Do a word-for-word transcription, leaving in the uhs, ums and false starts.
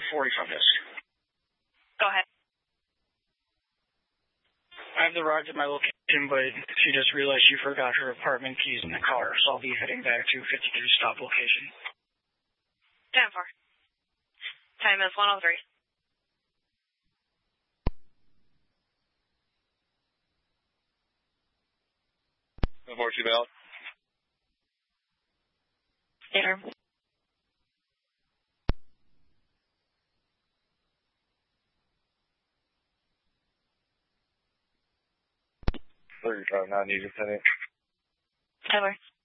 forty from this. Go ahead. I have the ride to my location, but she just realized she forgot her apartment keys in the car, so I'll be heading back to fifty-three stop location. ten four. Time is one oh three. ten four, two valid. Later. thirty-five, not needed, ten eight. Tyler.